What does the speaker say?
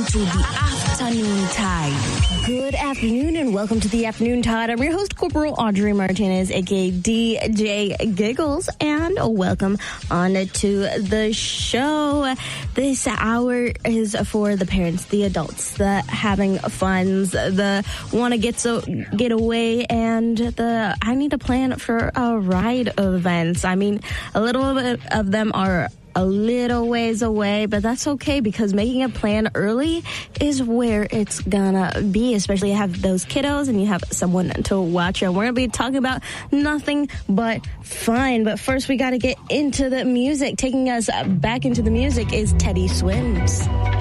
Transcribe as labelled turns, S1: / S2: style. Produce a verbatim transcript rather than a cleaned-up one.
S1: to the Afternoon Tide. Good afternoon and welcome to the Afternoon Tide. I'm your host, Corporal Audrey Martinez, aka D J Giggles, and welcome on to the show. This hour is for the parents, the adults, the having funs, the want to get so get away, and the I need a plan for a ride events. I mean, a little bit of them are a little ways away, but that's okay because making a plan early is where it's gonna be, especially you have those kiddos and you have someone to watch. And we're gonna be talking about nothing but fun. But first, we gotta get into the music. Taking us back into the music is Teddy Swims.